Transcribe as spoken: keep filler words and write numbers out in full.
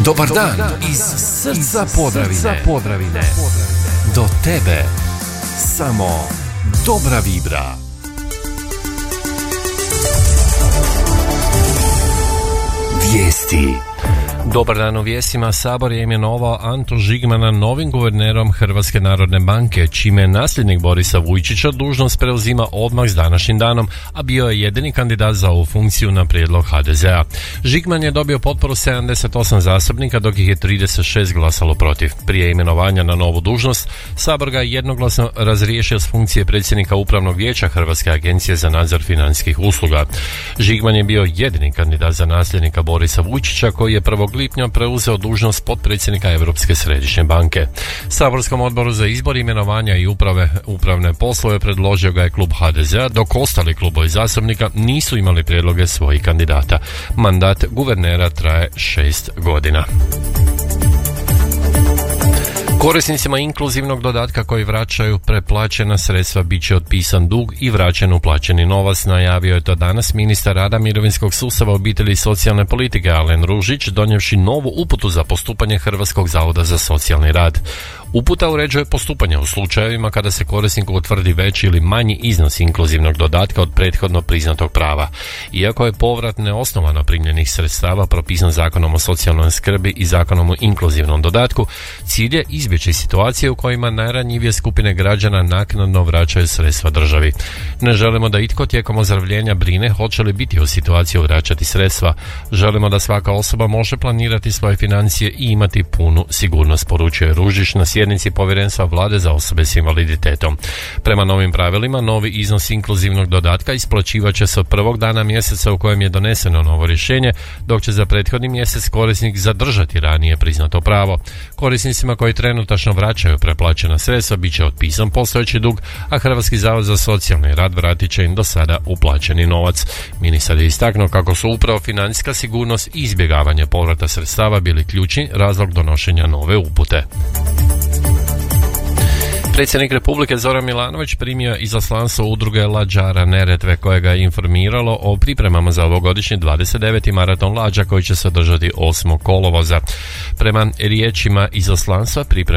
Dobar dan iz srca Podravine. Podravine. Do tebe samo dobra vibra. Vijesti. Dobar dan u vijestima. Sabor je imenovao Antu Žigmana novim guvernerom Hrvatske narodne banke, čime nasljednik Borisa Vujčića dužnost preuzima odmah s današnjim danom, a bio je jedini kandidat za ovu funkciju na prijedlog ha de zea. Žigman je dobio potporu sedamdeset osam zastupnika, dok ih je trideset šest glasalo protiv. Prije imenovanja na novu dužnost, Sabor ga je jednoglasno razriješio s funkcije predsjednika Upravnog vijeća Hrvatske agencije za nadzor financijskih usluga. Žigman je bio jedini kandidat za nasljednika Borisa Vujčića, koji je prvog lipnja preuzeo dužnost potpredsjednika Europske središnje banke. Saborskom odboru za izbor, imenovanja i uprave, upravne poslove predložio ga je klub ha de zea, dok ostali klubovi zastupnika nisu imali prijedloge svojih kandidata. Mandat guvernera traje šest godina. Korisnicima inkluzivnog dodatka koji vraćaju preplaćena sredstva bit će otpisan dug i vraćen uplaćeni novac, najavio je to danas ministar rada, mirovinskog sustava, obitelji i socijalne politike Alen Ružić, donijevši novu uputu za postupanje Hrvatskog zavoda za socijalni rad. Uputa uređuje postupanje u slučajevima kada se korisniku utvrdi veći ili manji iznos inkluzivnog dodatka od prethodno priznatog prava. Iako je povrat neosnovano primljenih sredstava propisan Zakonom o socijalnoj skrbi i Zakonom o inkluzivnom dodatku, cilj je izbjeći situacije u kojima najranjivije skupine građana naknadno vraćaju sredstva državi. Ne želimo da itko tijekom ozdravljenja brine hoće li biti u situaciji vraćati sredstva. Želimo da svaka osoba može planirati svoje financije i imati punu sigurnost, poručuje Ružić na sjednici Povjerenstva Vlade za osobe s invaliditetom. Prema novim pravilima, novi iznos inkluzivnog dodatka isplaćivat će se od prvog dana mjeseca u kojem je doneseno novo rješenje, dok će za prethodni mjesec korisnik zadržati ranije priznato pravo. Korisnicima koji trenutačno vraćaju preplaćena sredstva bit će otpisan postojeći dug, a Hrvatski zavod za socijalni rad vratit će im do sada uplaćeni novac. Ministar je istaknuo kako su upravo financijska sigurnost i izbjegavanje povrata sredstava bili ključni razlog donošenja nove upute. Predsjednik Republike Zoran Milanović primio izaslanstvo udruge lađara Neretve, koje ga je informiralo o pripremama za ovogodišnji dvadeset deveti maraton lađa koji će se održati osmog kolovoza. Prema riječima izaslanstva, pripreme